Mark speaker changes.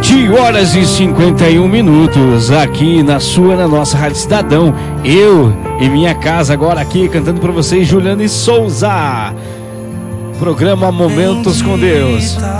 Speaker 1: 20h51 aqui na nossa Rádio Cidadão. Eu em minha casa agora aqui cantando para vocês, Juliane Souza. Programa Momentos com Deus.